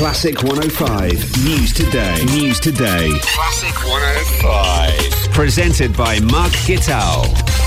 Classic 105 News Today. News Today. Classic 105. Presented by Mark Gittal.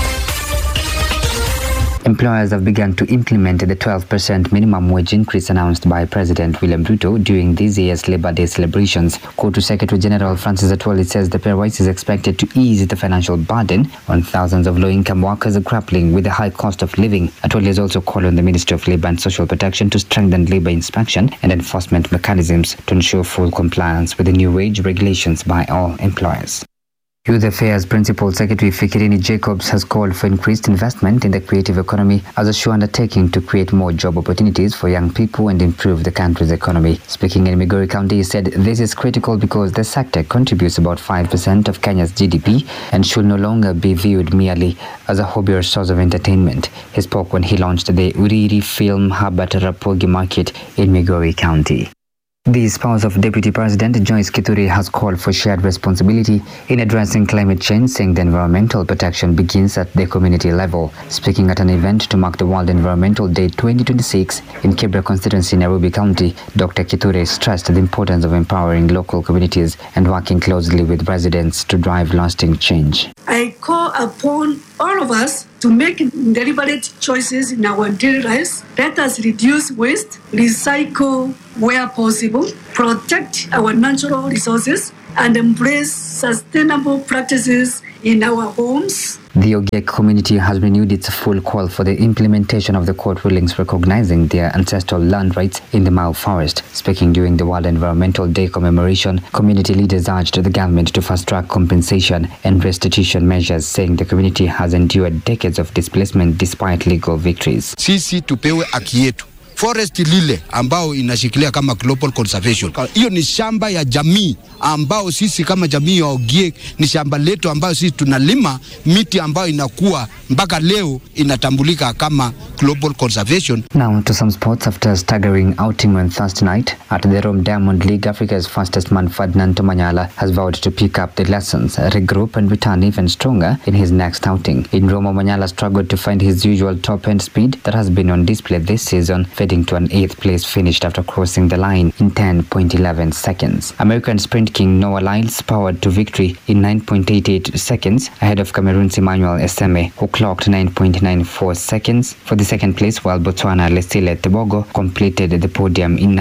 Employers have begun to implement the 12% minimum wage increase announced by President William Ruto during this year's Labour Day celebrations. Kotu Secretary General Francis Atwoli says the pay rise is expected to ease the financial burden on thousands of low-income workers grappling with the high cost of living. Atwoli has also called on the Ministry of Labour and Social Protection to strengthen labour inspection and enforcement mechanisms to ensure full compliance with the new wage regulations by all employers. Youth Affairs Principal Secretary Fikirini Jacobs has called for increased investment in the creative economy as a sure undertaking to create more job opportunities for young people and improve the country's economy. Speaking in Migori County, he said this is critical because the sector contributes about 5% of Kenya's GDP and should no longer be viewed merely as a hobby or source of entertainment. He spoke when he launched the Uriri Film Hub at Rapogi Market in Migori County. The spouse of Deputy President Joyce Kithure has called for shared responsibility in addressing climate change, saying the environmental protection begins at the community level. Speaking at an event to mark the World Environmental Day 2026 in Kibra constituency, Nairobi County, Dr. Kithure stressed the importance of empowering local communities and working closely with residents to drive lasting change. I call upon all of us to make deliberate choices in our daily lives. Let us reduce waste, recycle where possible, protect our natural resources, and embrace sustainable practices in our homes. The Ogiek community has renewed its full call for the implementation of the court rulings recognizing their ancestral land rights in the Mau Forest. Speaking during the World Environmental Day commemoration, community leaders urged the government to fast-track compensation and restitution measures, saying the community has endured decades of displacement despite legal victories. Sisi tupewe haki yetu. Forest lile ambao inashikilia kama global conservation. Hiyo ni shamba ya jamii ambao sisi kama jamii ya Ogiek ni shamba letu ambao sisi tunalima miti ambao inakuwa mpaka leo inatambulika kama global conservation. Now to some sports. After a staggering outing on Thursday night at the Rome Diamond League, Africa's fastest man Ferdinand Tomanyala has vowed to pick up the lessons, regroup and return even stronger in his next outing. In Rome, Manyala struggled to find his usual top-end speed that has been on display this season, fading to an 8th place finish after crossing the line in 10.11 seconds. American sprint king Noah Lyles powered to victory in 9.88 seconds ahead of Cameroon's Emmanuel Eseme, who clocked 9.94 seconds for the second place, while Botswana Lesile Tebogo completed the podium in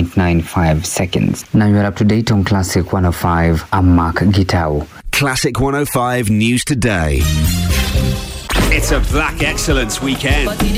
9.95 seconds. Now you're up to date on Classic 105. I'm Mark Gitau. Classic 105 News Today. It's a Black Excellence weekend.